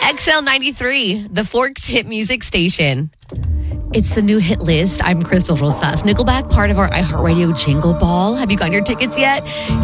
XL93, the Forks hit music station. It's the new hit list. I'm Crystal Rosas. Nickelback, part of our iHeartRadio Jingle Ball. Have you gotten your tickets yet?